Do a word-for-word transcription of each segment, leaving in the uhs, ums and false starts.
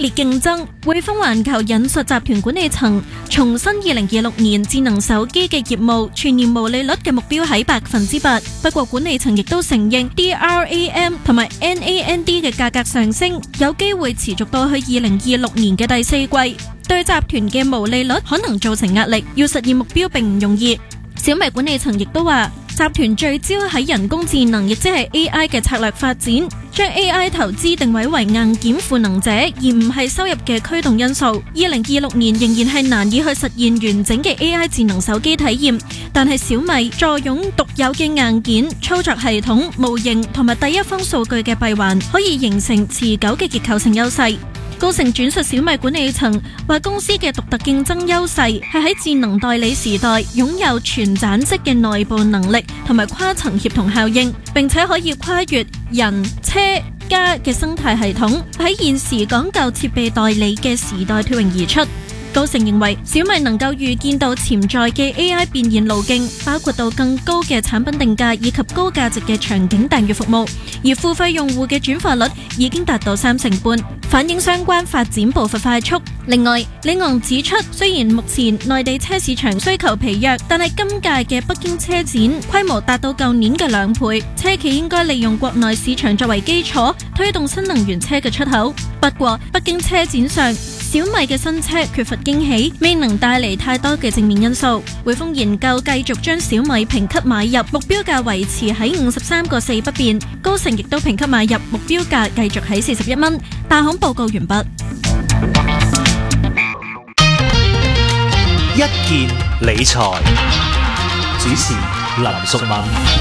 烈競爭。匯豐環球引述集團管理層重申二零二六年智能手機嘅業務全年毛利率嘅目標喺百分之八。不過管理層亦都承認 D R A M 同埋 N A N D 嘅價格上升有機會持續到去二零二六年嘅第四季，對集團嘅毛利率可能造成壓力，要實現目標並唔容易。小米管理層亦都話，集團聚焦喺人工智能，亦即係 A I 嘅策略發展，將 A I 投資定位為硬件賦能者，而唔係收入嘅驅動因素。二零二六年仍然係難以去實現完整嘅 A I 智能手機體驗，但係小米坐擁獨有嘅硬件、操作系統、模型同埋第一方數據嘅閉環，可以形成持久嘅結構性優勢。高盛轉述小米管理層話，公司嘅獨特競爭優勢係喺智能代理時代擁有全攢式嘅內部能力同埋跨層協同效應，並且可以跨越人、車、家嘅生態系統，喺現時講究設備代理嘅時代脫穎而出。高盛認為小米能夠預見到潛在嘅 A I 變現路徑，包括到更高嘅產品定價以及高價值嘅場景訂閱服務，而付費用戶嘅轉化率已經達到三成半，反映相關發展步伐快速。另外，李昂指出，雖然目前內地車市場需求疲弱，但係今屆嘅北京車展規模達到舊年嘅兩倍，車企應該利用國內市場作為基礎，推動新能源車嘅出口。不過，北京車展上小米嘅新車缺乏驚喜，未能帶嚟太多嘅正面因素。匯豐研究繼續將小米評級買入目標價維持喺五十三個四不變，高盛亦都評級買入目標價繼續喺四十一蚊。大行報告完畢。 一件理財主持林淑敏。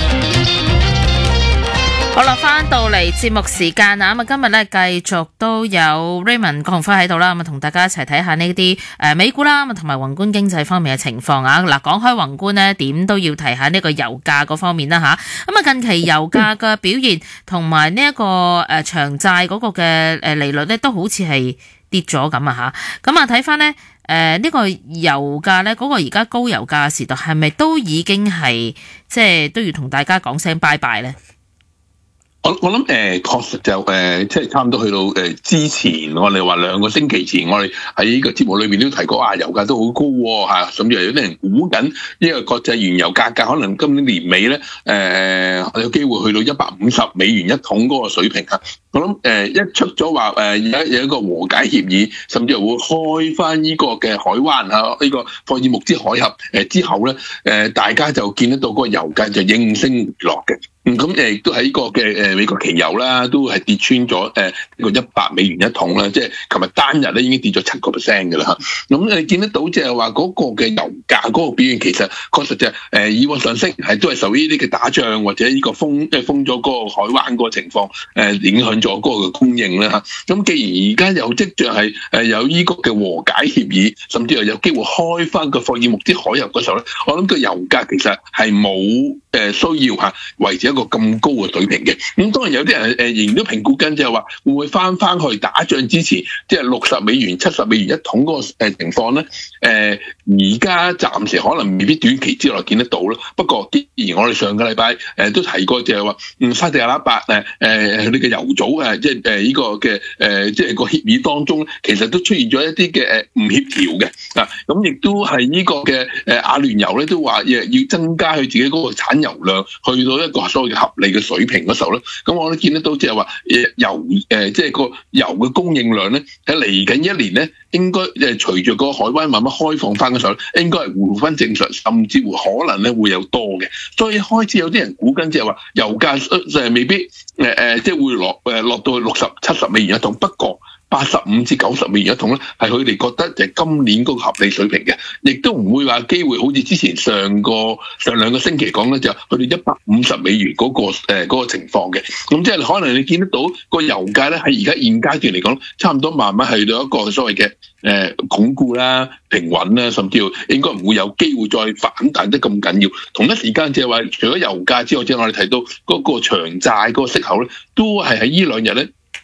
好啦，翻到嚟節目時間啊，咁啊今日咧繼續都有 Raymond 郭鴻輝喺度啦，咁啊同大家一齊睇下呢啲誒美股啦，咁啊同埋宏觀經濟方面嘅情況啊。嗱，講開宏觀呢，點都要提下呢個油價嗰方面啦吓。咁啊近期油價嘅表現同埋呢一個誒長債嗰個嘅誒利率咧，都好似係跌咗咁啊吓。咁啊睇翻呢誒呢個油價咧，嗰個而家高油價嘅時代係咪都已經係即係都要同大家講聲拜拜咧？ 我我諗誒，確實就誒、呃，即係差唔多去到誒、呃、之前，我哋話兩個星期前，我哋喺呢個節目裏邊都提過啊，油價都好高喎、啊、甚至係有啲人估緊呢個國際原油價格可能今年年尾咧誒、呃、有機會去到一百五十美元一桶嗰個水平啊。我諗誒、呃、一出咗話誒而家有一個和解協議，甚至係會開翻呢個嘅海灣啊，呢、這個霍爾木茲海峽誒之後咧誒、呃，大家就見得到嗰個油價就應聲回落嘅。咁咁誒亦都喺呢個嘅誒美國期油啦，都係跌穿咗誒呢個一百美元一桶啦，即係琴日單日咧已經跌咗七個 percent 嘅啦嚇。咁你見得到即係話嗰個嘅油價嗰個表現，其實確實就係誒以往上升係都係受呢啲嘅打仗或者呢個封即係封咗嗰個海灣嗰個情況誒影響咗嗰個嘅供應啦嚇。咁既然而家有跡象係誒有呢個嘅和解協議，甚至係有機會開翻個霍爾木茲海峽嗰時候咧，我諗個油價其實係冇誒需要嚇維持一個咁高嘅水平嘅。咁當然有啲人誒仍然都評估緊，就係話會唔會翻翻去打仗之前，即係六十美元、七十美元一桶嗰個誒情況咧？誒而家暫時可能未必短期之內見得到啦。不過既然我哋上個禮拜誒都提過，就係話嗯沙特阿拉伯誒誒佢哋嘅油組誒即係誒呢個嘅誒即係個協議當中，其實都出現咗一啲嘅誒唔協調嘅啊。咁亦都係呢個嘅誒阿聯酋咧都話要要增加佢自己嗰個產油量，去到一個所謂嘅合理嘅水平嗰時候咧，咁我都見得到即係話誒油誒即係個油嘅供應量咧喺嚟緊一年咧，應該誒隨住個海灣慢慢開放翻嘅時候咧，應該係回復翻正常，甚至乎可能咧會有多嘅。所以開始有啲人估緊即係話油價誒未必誒誒即係會落誒落到去六十七十美元一桶，不過八十五至九十美元一桶咧，係佢哋覺得就係今年嗰個合理水平嘅，亦都唔會話機會好似之前上個上兩個星期講咧，就佢哋一百五十美元嗰、嗰個誒、呃嗰個情況嘅。咁即係可能你見得到個油價咧喺而家現階段嚟講，差唔多慢慢去到一個所謂嘅誒鞏固啦、平穩啦，甚至乎應該唔會有機會再反彈得咁緊要。同一時間即係話，除咗油價之外，即係我哋提到嗰個長債嗰個息口咧，都係喺呢兩日咧。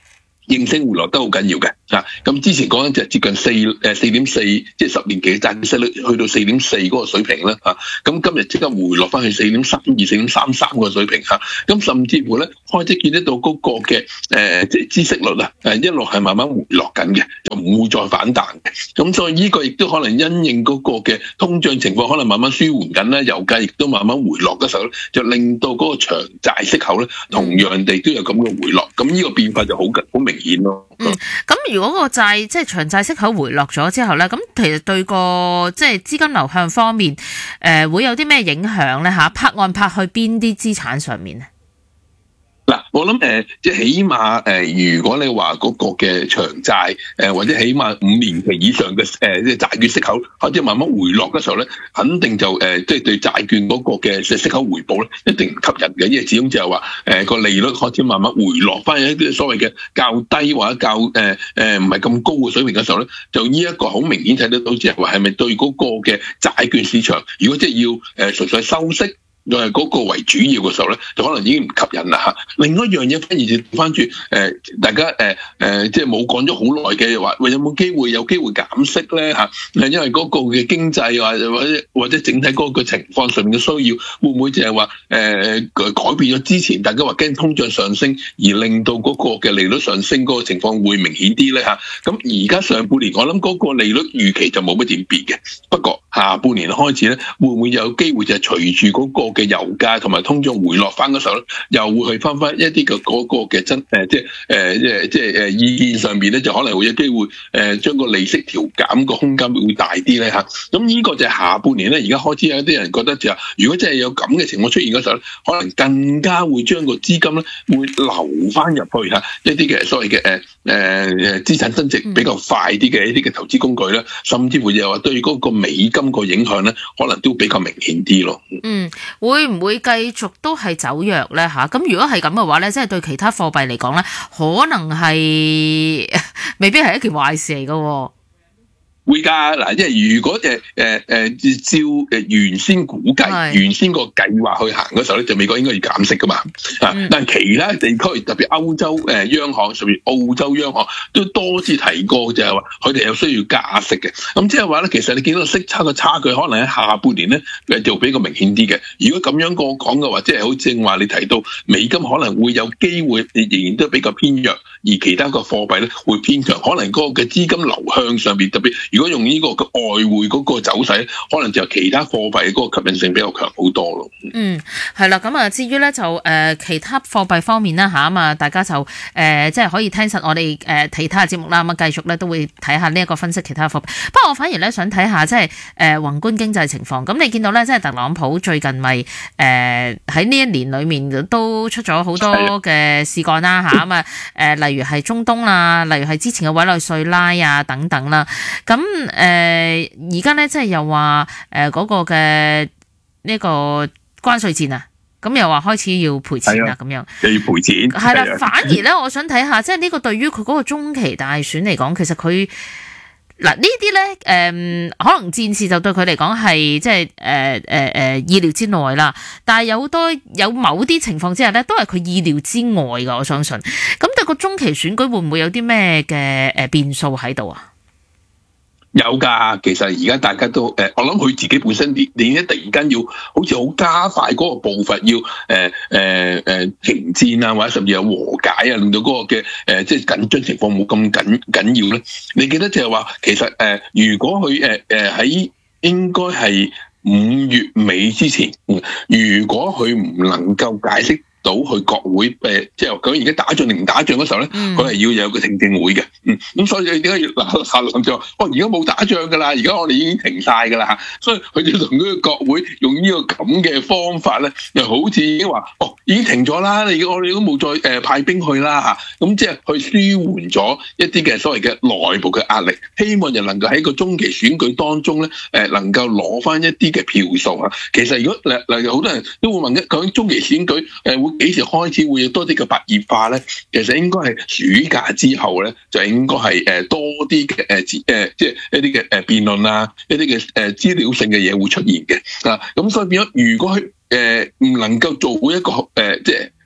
應聲回落得好緊要嘅啊！咁之前講緊就接近四誒四點四，即係十年期嘅債券息率去到四點四嗰個水平啦嚇。咁今日即刻回落翻去四點三二、四點三三個水平嚇。咁甚至乎咧開始見得到嗰個嘅誒即係孳息率啊誒一路係慢慢回落緊嘅，就唔會再反彈嘅。咁所以呢個亦都可能因應嗰個嘅通脹情況可能慢慢舒緩緊啦，油價亦都慢慢回落嘅時候咧，就令到嗰個長債息口咧同樣地都有咁嘅回落。咁呢個變化就好好明顯咯。 嗯，咁如果個債即係長債息口回落咗之後咧，咁其實對個即係資金流向方面，誒、呃、會有啲咩影響咧？嚇，拍案拍去邊啲資產上面咧？ 嗱，我諗誒，即係起碼誒，如果你話嗰個嘅長債誒，或者起碼五年期以上嘅誒，即係債券息口開始慢慢回落嘅時候咧，肯定就誒，即係對債券嗰個嘅息口回報咧，一定唔吸引嘅，因為始終就係話誒個利率開始慢慢回落翻一啲所謂嘅較低或者較誒誒唔係咁高嘅水平嘅時候咧，就呢一個好明顯睇得到，就係話係咪對嗰個嘅債券市場，如果即係要誒純粹收息，又係嗰個為主要嘅時候咧，就可能已經唔吸引啦嚇。另外一樣嘢反而就翻轉誒，大家誒誒、呃呃，即係冇講咗好耐嘅話，喂有冇機會有機會減息咧嚇？因為嗰個嘅經濟或者或者或者整體嗰個情況上面嘅需要，會唔會就係話誒改變咗之前大家話驚通脹上升，而令到嗰個嘅利率上升嗰個情況會明顯啲咧嚇？咁而家上半年我諗嗰個利率預期就冇乜點變嘅，不過下半年開始咧，會唔會有機會就係隨住嗰個嘅油價同埋通脹回落翻嗰時候咧，又會去翻翻一啲嘅嗰個嘅真誒，即係誒即係即係誒意見上邊咧，就可能會有機會誒將個利息調減個空間會大啲咧嚇。咁呢個就係下半年咧，而家開始有啲人覺得就係，如果真係有咁嘅情況出現嗰時候咧，可能更加會將個資金咧會流翻入去嚇一啲嘅所謂嘅誒誒誒資產增值比較快啲嘅一啲嘅投資工具咧，甚至乎又話對嗰個美金個影響咧，可能都比較明顯啲咯。 嗯，會唔會繼續都係走弱咧嚇？咁如果係咁嘅話咧，即係對其他貨幣嚟講咧，可能係未必係一件壞事嚟㗎。 會㗎嗱，因為如果誒誒誒照誒原先估計、原先個計劃去行嗰時候咧，就美國應該要減息㗎嘛。啊、嗯，但係其他地區特別歐洲誒央行，甚至澳洲央行都多次提過，就係話佢哋有需要加息嘅。咁即係話咧，其實你見到息差嘅差距，可能喺下半年咧誒就比較明顯啲嘅。如果咁樣個講嘅話，即係好正話你提到美金可能會有機會仍然都比較偏弱，而其他個貨幣咧會偏強，可能嗰個嘅資金流向上邊特別。如果用呢個嘅外匯嗰個走勢，可能就其他貨幣嗰個吸引性比較強好多咯。 嗯，係啦，咁啊，至於咧就誒、呃、其他貨幣方面啦嚇，咁啊大家就誒、呃、即係可以聽實我哋誒、呃、其他嘅節目啦，咁啊繼續咧都會睇下呢一個分析其他貨幣。不過我反而咧想睇下即係誒、呃、宏觀經濟情況。咁你見到咧即係特朗普最近咪誒喺呢一年裡面都出咗好多嘅事幹啦嚇，咁啊誒例如係中東啦，例如係之前嘅委內瑞拉啊等等啦，咁。誒而家咧，即係又話誒嗰個嘅呢個關稅戰啊，咁又話開始要賠錢啦，咁樣又要賠錢。 係啦，反而咧，我想睇下，即係呢個對於佢嗰個中期大選嚟講，其實佢嗱呢啲咧誒，可能戰事就對佢嚟講係即係誒誒誒意料之內啦。但係有好多有某啲情況之下咧，都係佢意料之外㗎。我相信咁對個中期選舉會唔會有啲咩嘅誒變數喺度啊？ 有噶，其實而家大家都誒，我諗佢自己本身你你咧突然間要好似好加快嗰個步伐，要誒誒誒停戰啊，或者甚至有和解啊，令到嗰個嘅誒即係緊張情況冇咁緊緊要咧。你記得就係話，其實誒、呃，如果佢誒誒喺應該係五月尾之前，如果佢唔能夠解釋到去國會誒，即係究竟而家打仗定唔打仗嗰時候咧，佢係、嗯、要有個聽證會嘅。嗯，咁所以點解要嗱下林就話，哦，而家冇打仗㗎啦，而家我哋已經停晒㗎啦嚇，所以佢哋同嗰個國會用呢個咁嘅方法咧，又好似已經話，哦，已經停咗啦，你我哋都冇再誒派兵去啦嚇，咁即係去舒緩咗一啲嘅所謂嘅內部嘅壓力，希望就能夠喺個中期選舉當中咧，誒能夠攞翻一啲嘅票數嚇。其實如果例例如好多人都會問嘅，究竟中期選舉誒會幾時開始會有多啲嘅白熱化咧？其實應該係暑假之後咧，就應該係誒多啲嘅誒誒，即係一啲嘅誒辯論啊，一啲嘅誒資料性嘅嘢會出現嘅啊。咁所以變咗，如果佢誒唔能夠做好一個誒即係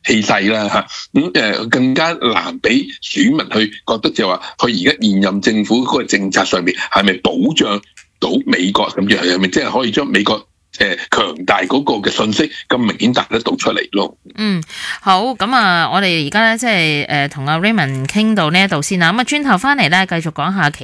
氣勢啦嚇，咁誒更加難俾選民去覺得就話佢而家現任政府嗰個政策上面係咪保障到美國，甚至係咪即係可以將美國誒強大嗰個嘅信息咁明顯達得到出嚟咯？ 嗯，好，咁啊，我哋而家咧即係誒同阿 Raymond 傾到呢一度先啦，咁啊轉頭翻嚟咧繼續講下其